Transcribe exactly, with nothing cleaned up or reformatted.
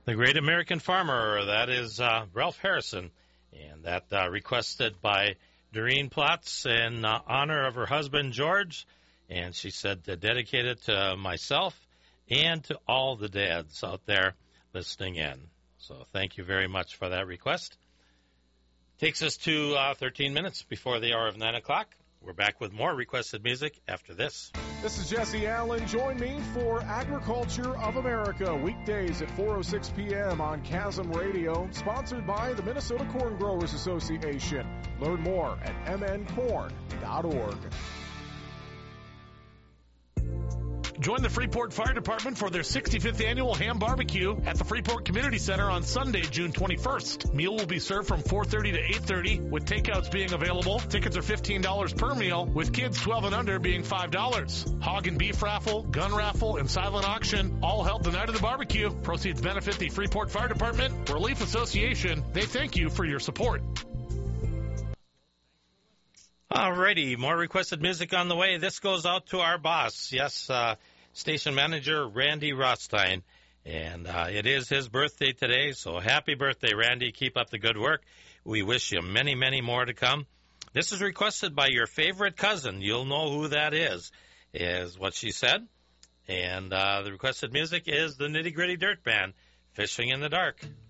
The Great American Farmer, that is uh, Ralph Harrison, and that uh, requested by Doreen Platz in uh, honor of her husband, George, and she said to dedicate it to myself and to all the dads out there listening in. So thank you very much for that request. Takes us to uh, thirteen minutes before the hour of nine o'clock. We're back with more requested music after this. This is Jesse Allen. Join me for Agriculture of America, weekdays at four oh six p.m. on Chasm Radio, sponsored by the Minnesota Corn Growers Association. Learn more at m n corn dot org. Join the Freeport Fire Department for their sixty-fifth annual ham barbecue at the Freeport Community Center on Sunday, June twenty-first. Meal will be served from four thirty to eight thirty, with takeouts being available. Tickets are fifteen dollars per meal, with kids twelve and under being five dollars. Hog and beef raffle, gun raffle, and silent auction all held the night of the barbecue. Proceeds benefit the Freeport Fire Department, Relief Association. They thank you for your support. Alrighty, more requested music on the way. This goes out to our boss, yes, uh, station manager Randy Rothstein, and uh, it is his birthday today, so happy birthday, Randy. Keep up the good work. We wish you many, many more to come. This is requested by your favorite cousin. You'll know who that is, is what she said. And uh, the requested music is the Nitty Gritty Dirt Band, Fishing in the Dark.